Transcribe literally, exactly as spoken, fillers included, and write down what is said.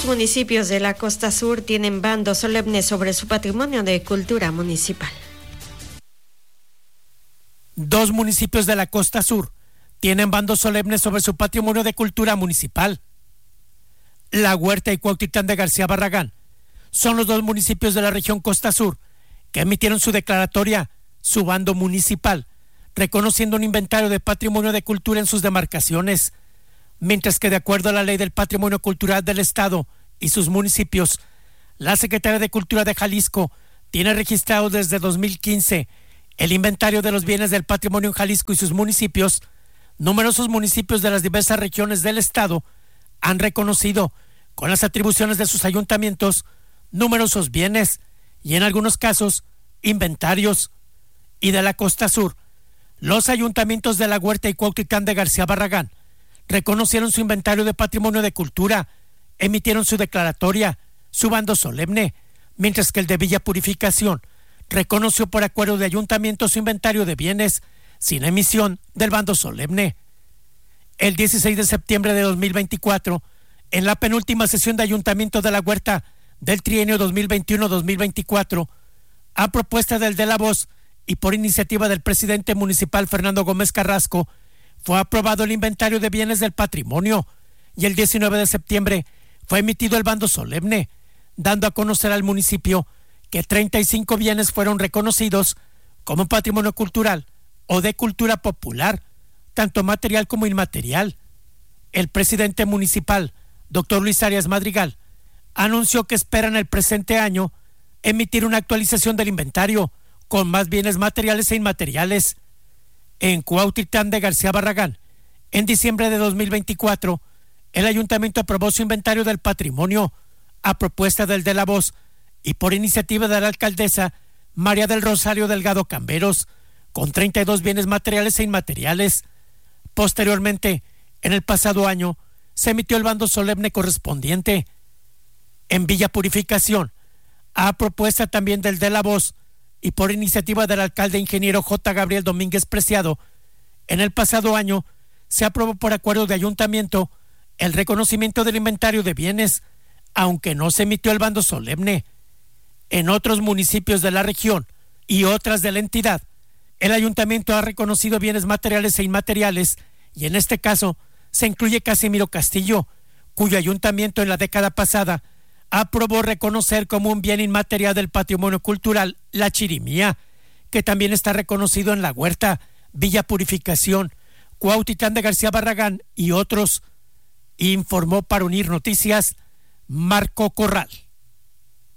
municipios de la costa sur tienen bando solemne sobre su patrimonio de cultura municipal. Dos municipios de la costa sur tienen bando solemne sobre su patrimonio de cultura municipal. La Huerta y Cuautitlán de García Barragán son los dos municipios de la región costa sur que emitieron su declaratoria, su bando municipal, reconociendo un inventario de patrimonio de cultura en sus demarcaciones, mientras que de acuerdo a la Ley del Patrimonio Cultural del Estado y sus municipios, la Secretaría de Cultura de Jalisco tiene registrado desde dos mil quince el inventario de los bienes del patrimonio en Jalisco y sus municipios. Numerosos municipios de las diversas regiones del Estado han reconocido, con las atribuciones de sus ayuntamientos, numerosos bienes y en algunos casos inventarios. Y de la costa sur, los ayuntamientos de La Huerta y Cuautitlán de García Barragán reconocieron su inventario de patrimonio de cultura, emitieron su declaratoria, su bando solemne, mientras que el de Villa Purificación reconoció por acuerdo de ayuntamiento su inventario de bienes sin emisión del bando solemne. El dieciséis de septiembre de dos mil veinticuatro, en la penúltima sesión de ayuntamiento de La Huerta del trienio dos mil veintiuno a dos mil veinticuatro, a propuesta del de la Voz y por iniciativa del presidente municipal Fernando Gómez Carrasco, fue aprobado el inventario de bienes del patrimonio y el diecinueve de septiembre fue emitido el bando solemne, dando a conocer al municipio que treinta y cinco bienes fueron reconocidos como patrimonio cultural o de cultura popular, tanto material como inmaterial. El presidente municipal, doctor Luis Arias Madrigal, anunció que esperan el presente año emitir una actualización del inventario con más bienes materiales e inmateriales. En Cuautitlán de García Barragán, en diciembre de dos mil veinticuatro, el ayuntamiento aprobó su inventario del patrimonio a propuesta del de la Voz y por iniciativa de la alcaldesa María del Rosario Delgado Camberos, con treinta y dos bienes materiales e inmateriales. Posteriormente, en el pasado año, se emitió el bando solemne correspondiente. En Villa Purificación, a propuesta también del de la Voz y por iniciativa del alcalde ingeniero J. Gabriel Domínguez Preciado, en el pasado año se aprobó por acuerdo de ayuntamiento el reconocimiento del inventario de bienes, aunque no se emitió el bando solemne. En otros municipios de la región y otras de la entidad, el ayuntamiento ha reconocido bienes materiales e inmateriales y en este caso se incluye Casimiro Castillo, cuyo ayuntamiento en la década pasada aprobó reconocer como un bien inmaterial del patrimonio cultural la chirimía, que también está reconocido en La Huerta, Villa Purificación, Cuautitlán de García Barragán y otros. Informó para Unir Noticias Marco Corral.